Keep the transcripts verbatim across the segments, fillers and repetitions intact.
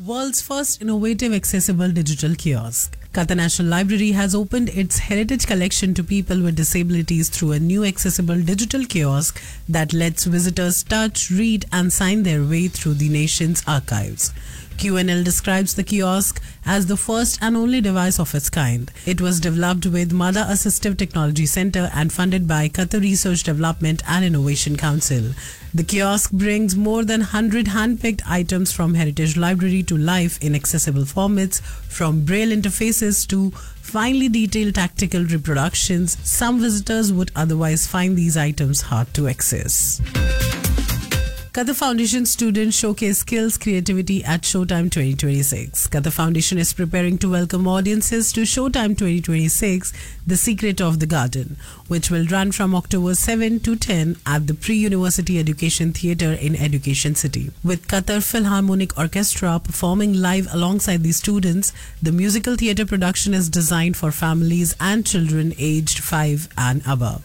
World's first innovative accessible digital kiosk. Qatar National Library has opened its heritage collection to people with disabilities through a new accessible digital kiosk that lets visitors touch, read and sign their way through the nation's archives. Q N L describes the kiosk as the first and only device of its kind. It was developed with Mada Assistive Technology Center and funded by Qatar Research Development and Innovation Council. The kiosk brings more than one hundred hand-picked items from Heritage Library to life in accessible formats, from braille interfaces to finely detailed tactical reproductions. Some visitors would otherwise find these items hard to access. Qatar Foundation students showcase skills creativity at Showtime twenty twenty-six. Qatar Foundation is preparing to welcome audiences to Showtime twenty twenty-six, The Secret of the Garden, which will run from October seventh to tenth at the Pre-University Education Theatre in Education City. With Qatar Philharmonic Orchestra performing live alongside the students, the musical theatre production is designed for families and children aged five and above.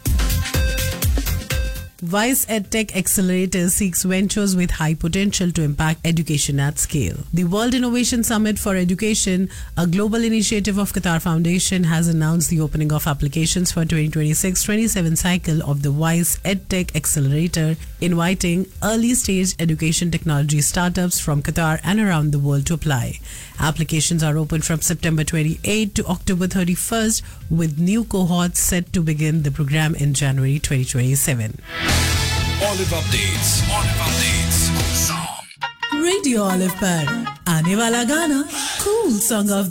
WISE EdTech Accelerator seeks ventures with high potential to impact education at scale. The World Innovation Summit for Education, a global initiative of Qatar Foundation, has announced the opening of applications for twenty twenty-six twenty-seven cycle of the WISE EdTech Accelerator, inviting early-stage education technology startups from Qatar and around the world to apply. Applications are open from September twenty-eighth to October thirty-first, with new cohorts set to begin the program in January twenty twenty-seven. Olive updates. Olive updates. Song. Radio Olive पर आने वाला गाना cool song of